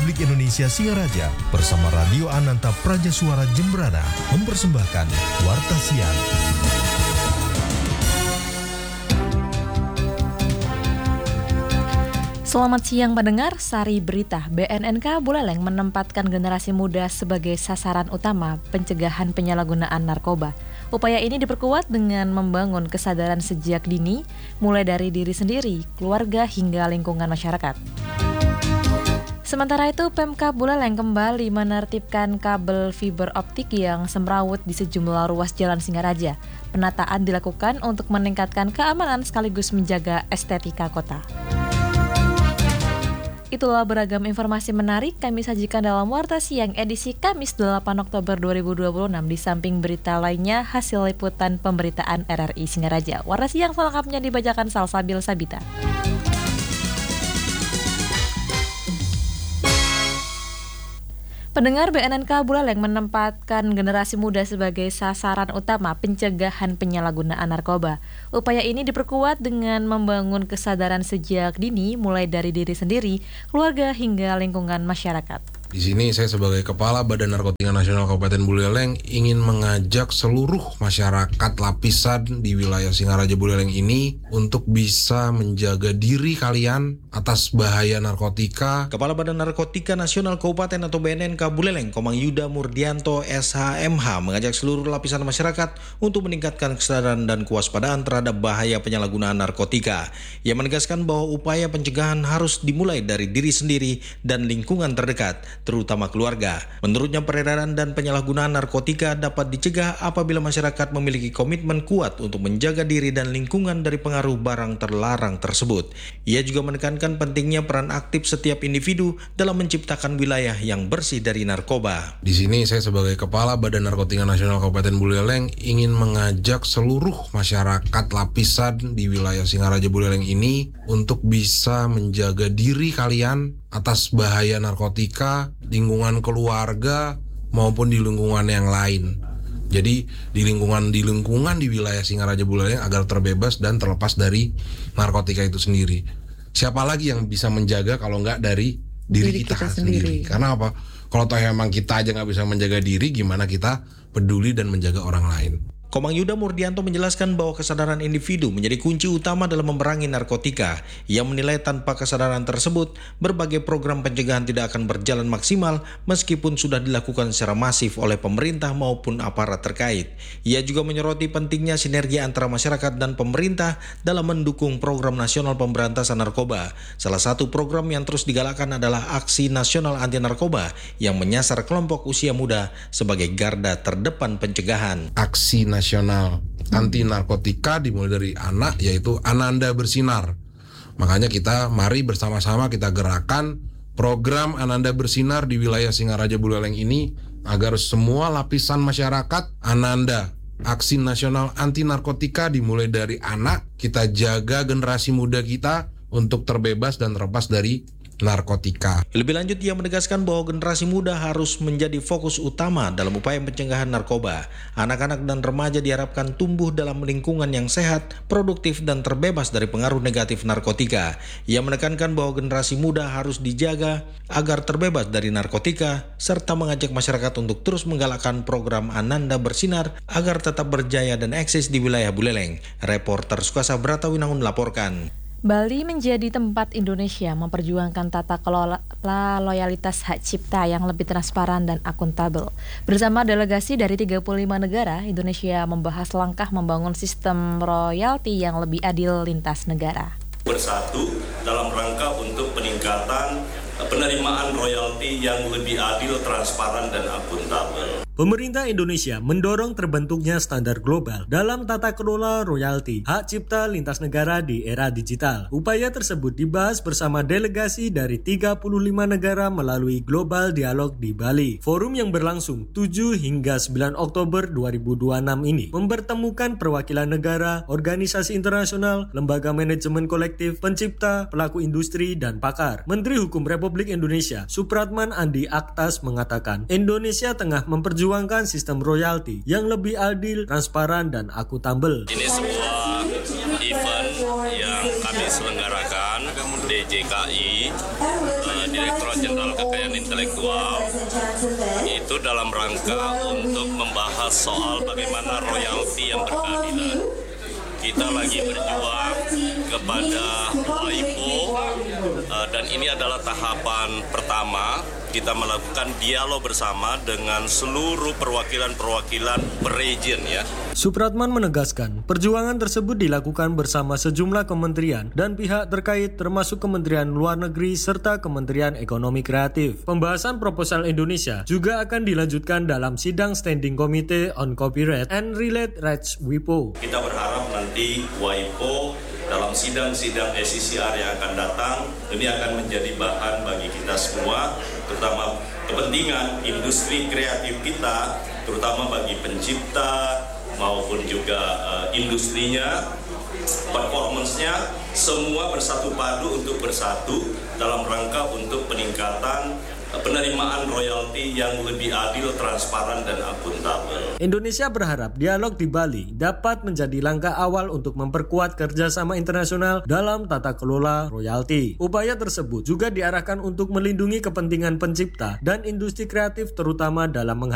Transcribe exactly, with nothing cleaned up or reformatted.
Republik Indonesia Singaraja bersama Radio Ananta Praja Suara Jembrana mempersembahkan Warta Siang. Selamat siang pendengar, Sari Berita. B N N K Buleleng menempatkan generasi muda sebagai sasaran utama pencegahan penyalahgunaan narkoba. Upaya ini diperkuat dengan membangun kesadaran sejak dini, mulai dari diri sendiri, keluarga hingga lingkungan masyarakat. Sementara itu, Pemkab Buleleng kembali menertibkan kabel fiber optik yang semrawut di sejumlah ruas jalan Singaraja. Penataan dilakukan untuk meningkatkan keamanan sekaligus menjaga estetika kota. Itulah beragam informasi menarik kami sajikan dalam Warta Siang edisi Kamis delapan Oktober dua ribu dua puluh enam. Di samping berita lainnya, hasil liputan pemberitaan R R I Singaraja. Warta Siang selengkapnya dibacakan Salsabil Sabita. Pendengar, B N N K Buleleng menempatkan generasi muda sebagai sasaran utama pencegahan penyalahgunaan narkoba. Upaya ini diperkuat dengan membangun kesadaran sejak dini, mulai dari diri sendiri, keluarga hingga lingkungan masyarakat. Di sini saya sebagai Kepala Badan Narkotika Nasional Kabupaten Buleleng ingin mengajak seluruh masyarakat lapisan di wilayah Singaraja Buleleng ini untuk bisa menjaga diri kalian atas bahaya narkotika. Kepala Badan Narkotika Nasional Kabupaten atau B N N K Buleleng, Komang Yuda Murdianto S H M H, mengajak seluruh lapisan masyarakat untuk meningkatkan kesadaran dan kewaspadaan terhadap bahaya penyalahgunaan narkotika. Ia menegaskan bahwa upaya pencegahan harus dimulai dari diri sendiri dan lingkungan terdekat, terutama keluarga. Menurutnya, peredaran dan penyalahgunaan narkotika dapat dicegah apabila masyarakat memiliki komitmen kuat untuk menjaga diri dan lingkungan dari pengaruh barang terlarang tersebut. Ia juga menekankan pentingnya peran aktif setiap individu dalam menciptakan wilayah yang bersih dari narkoba. Di sini saya sebagai Kepala Badan Narkotika Nasional Kabupaten Buleleng ingin mengajak seluruh masyarakat lapisan di wilayah Singaraja Buleleng ini untuk bisa menjaga diri kalian atas bahaya narkotika, lingkungan keluarga maupun di lingkungan yang lain. Jadi di lingkungan di lingkungan di wilayah Singaraja Buleleng agar terbebas dan terlepas dari narkotika itu sendiri. Siapa lagi yang bisa menjaga kalau nggak dari diri, diri kita, kita sendiri. sendiri? Karena apa? Kalau toh emang kita aja nggak bisa menjaga diri, gimana kita peduli dan menjaga orang lain? Komang Yuda Murdianto menjelaskan bahwa kesadaran individu menjadi kunci utama dalam memerangi narkotika. Ia menilai tanpa kesadaran tersebut, berbagai program pencegahan tidak akan berjalan maksimal meskipun sudah dilakukan secara masif oleh pemerintah maupun aparat terkait. Ia juga menyoroti pentingnya sinergi antara masyarakat dan pemerintah dalam mendukung program nasional pemberantasan narkoba. Salah satu program yang terus digalakkan adalah Aksi Nasional Anti Narkoba yang menyasar kelompok usia muda sebagai garda terdepan pencegahan. Aksi Nasional Nasional Anti Narkotika dimulai dari anak, yaitu Ananda Bersinar. Makanya kita mari bersama-sama kita gerakan program Ananda Bersinar di wilayah Singaraja Buleleng ini agar semua lapisan masyarakat Ananda. Aksi Nasional Anti Narkotika dimulai dari anak, kita jaga generasi muda kita untuk terbebas dan terlepas dari narkotika. Lebih lanjut, ia menegaskan bahwa generasi muda harus menjadi fokus utama dalam upaya pencegahan narkoba. Anak-anak dan remaja diharapkan tumbuh dalam lingkungan yang sehat, produktif, dan terbebas dari pengaruh negatif narkotika. Ia menekankan bahwa generasi muda harus dijaga agar terbebas dari narkotika, serta mengajak masyarakat untuk terus menggalakkan program Ananda Bersinar agar tetap berjaya dan eksis di wilayah Buleleng. Reporter Sukasa Bratawinangun melaporkan. Bali menjadi tempat Indonesia memperjuangkan tata kelola loyalitas hak cipta yang lebih transparan dan akuntabel. Bersama delegasi dari tiga puluh lima negara, Indonesia membahas langkah membangun sistem royalti yang lebih adil lintas negara. Bersatu dalam rangka untuk peningkatan penerimaan royalti yang lebih adil, transparan, dan akuntabel. Pemerintah Indonesia mendorong terbentuknya standar global dalam tata kelola royalti hak cipta lintas negara di era digital. Upaya tersebut dibahas bersama delegasi dari tiga puluh lima negara melalui Global Dialog di Bali. Forum yang berlangsung tujuh hingga sembilan Oktober dua ribu dua puluh enam ini mempertemukan perwakilan negara, organisasi internasional, lembaga manajemen kolektif, pencipta, pelaku industri, dan pakar. Menteri Hukum Republik Indonesia Supratman Andi Aktas mengatakan, Indonesia tengah memperjuangkan memperjuangkan sistem royalti yang lebih adil, transparan, dan akuntabel. Ini sebuah event yang kami selenggarakan D J K I, uh, Direktorat Jenderal Kekayaan virtual itu dalam rangka untuk membahas soal bagaimana royalti yang berkeadilan. Kita lagi berjuang kepada W I P O uh, dan ini adalah tahapan pertama. Kita melakukan dialog bersama dengan seluruh perwakilan-perwakilan per region ya. Supratman menegaskan, perjuangan tersebut dilakukan bersama sejumlah kementerian dan pihak terkait termasuk Kementerian Luar Negeri serta Kementerian Ekonomi Kreatif. Pembahasan proposal Indonesia juga akan dilanjutkan dalam sidang Standing Committee on Copyright and Related Rights W I P O. Kita berharap nanti W I P O dalam sidang-sidang S C C R yang akan datang ini akan menjadi bahan bagi kita semua, terutama kepentingan industri kreatif kita, terutama bagi pencipta maupun juga uh, industrinya, performance-nya, semua bersatu padu untuk bersatu dalam rangka untuk peningkatan penerimaan royalti yang lebih adil, transparan, dan akuntabel. Indonesia berharap dialog di Bali dapat menjadi langkah awal untuk memperkuat kerjasama internasional dalam tata kelola royalti. Upaya tersebut juga diarahkan untuk melindungi kepentingan pencipta dan industri kreatif terutama dalam menghadapi